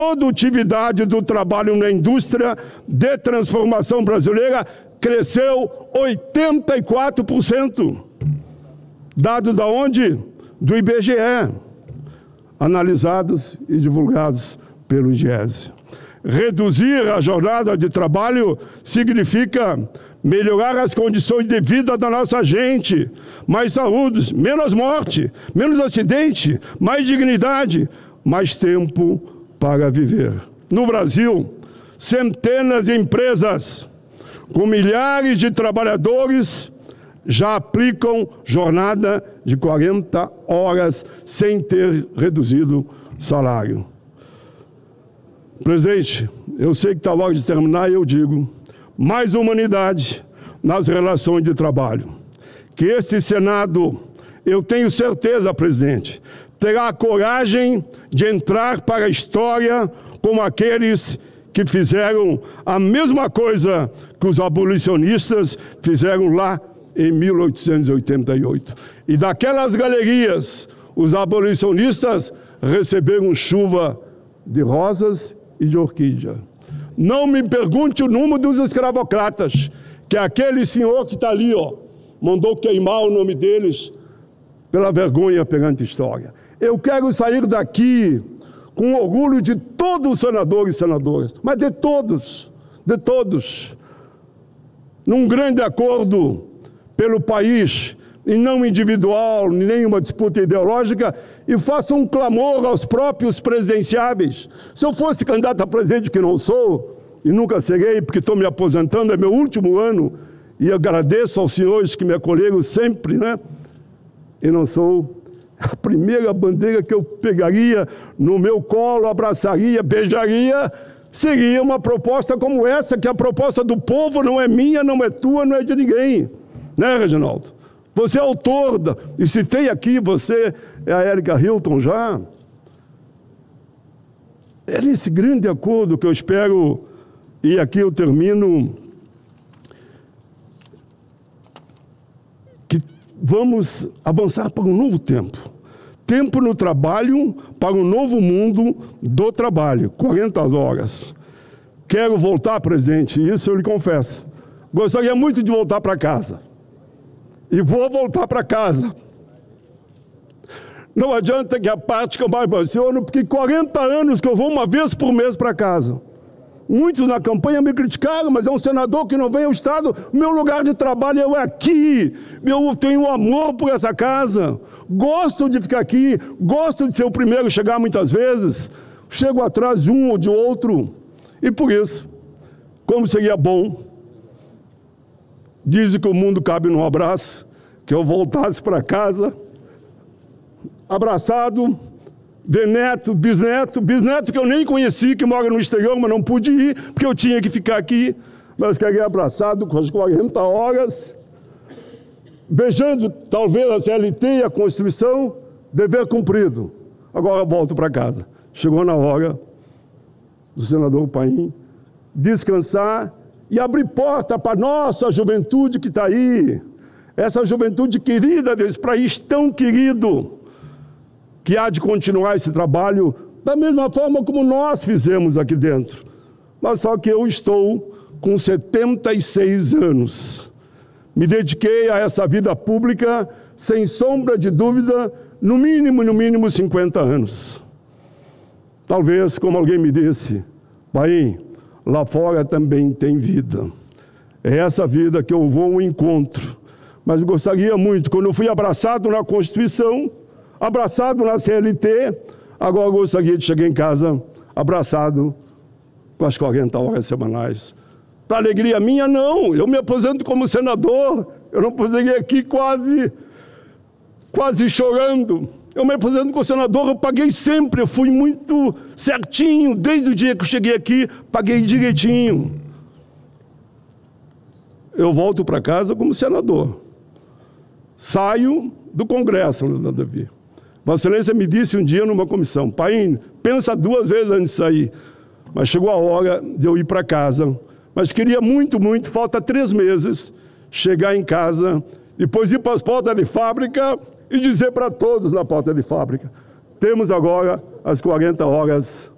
produtividade do trabalho na indústria de transformação brasileira cresceu 84%. Dados da onde? Do IBGE, analisados e divulgados pelo IGESE. Reduzir a jornada de trabalho significa melhorar as condições de vida da nossa gente, mais saúde, menos morte, menos acidente, mais dignidade, mais tempo para viver. No Brasil, centenas de empresas com milhares de trabalhadores já aplicam jornada de 40 horas sem ter reduzido o salário. Presidente, eu sei que está na hora de terminar e eu digo, mais humanidade nas relações de trabalho. Que este Senado, eu tenho certeza, presidente, terá a coragem de entrar para a história como aqueles que fizeram a mesma coisa que os abolicionistas fizeram lá em 1888. E daquelas galerias, os abolicionistas receberam chuva de rosas e de orquídea. Não me pergunte o número dos escravocratas, que aquele senhor que está ali, mandou queimar o nome deles pela vergonha perante a história. Eu quero sair daqui com orgulho de todos os senadores e senadoras, mas de todos, num grande acordo pelo país, e não individual, nem uma disputa ideológica, e faça um clamor aos próprios presidenciáveis. Se eu fosse candidato a presidente, que não sou, e nunca serei, porque estou me aposentando, é meu último ano, e agradeço aos senhores que me acolheram sempre, né? E não sou. A primeira bandeira que eu pegaria no meu colo, abraçaria, beijaria, seria uma proposta como essa, que a proposta do povo não é minha, não é tua, não é de ninguém. Né, Reginaldo? Você é autor, e citei aqui, você é a Érica Hilton já. É nesse grande acordo que eu espero, e aqui eu termino, que vamos avançar para um novo tempo. Tempo no trabalho para um novo mundo do trabalho, 40 horas. Quero voltar, presidente, isso eu lhe confesso. Gostaria muito de voltar para casa. E vou voltar para casa. Não adianta que a parte que eu mais emociono, porque 40 anos que eu vou uma vez por mês para casa. Muitos na campanha me criticaram, mas é um senador que não vem ao Estado. Meu lugar de trabalho é aqui. Eu tenho amor por essa casa. Gosto de ficar aqui. Gosto de ser o primeiro a chegar muitas vezes. Chego atrás de um ou de outro. E por isso, como seria bom, dizem que o mundo cabe num abraço, que eu voltasse para casa, abraçado, ver neto, bisneto que eu nem conheci, que mora no exterior, mas não pude ir, porque eu tinha que ficar aqui, mas queria abraçado com as 40 horas, beijando talvez a CLT e a Constituição, dever cumprido. Agora volto para casa. Chegou na hora do senador Paim descansar e abrir porta para a nossa juventude que está aí, essa juventude querida desse país tão querido, que há de continuar esse trabalho da mesma forma como nós fizemos aqui dentro. Mas só que eu estou com 76 anos. Me dediquei a essa vida pública, sem sombra de dúvida, no mínimo 50 anos. Talvez, como alguém me disse, Paim, lá fora também tem vida. É essa vida que eu vou ao encontro. Mas gostaria muito, quando eu fui abraçado na Constituição, abraçado na CLT, agora gostaria de chegar em casa abraçado com as 40 horas semanais. Para alegria minha, não. Eu me aposento como senador. Eu não aposentei aqui quase chorando. Eu me aposento como senador, eu paguei sempre, eu fui muito certinho. Desde o dia que eu cheguei aqui, paguei direitinho. Eu volto para casa como senador. Saio do Congresso, Davi. Vossa Excelência me disse um dia numa comissão, Paim, pensa 2 vezes antes de sair. Mas chegou a hora de eu ir para casa. Mas queria muito, falta 3 meses, chegar em casa, depois ir para as portas de fábrica e dizer para todos na porta de fábrica, temos agora as 40 horas